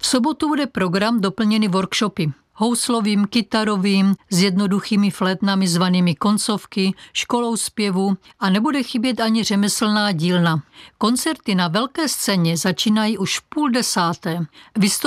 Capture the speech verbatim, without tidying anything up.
V sobotu bude program doplněný workshopy. Houslovým, kytarovým, s jednoduchými flétnami zvanými koncovky, školou zpěvu a nebude chybět ani řemeslná dílna. Koncerty na velké scéně začínají už v půl desáté.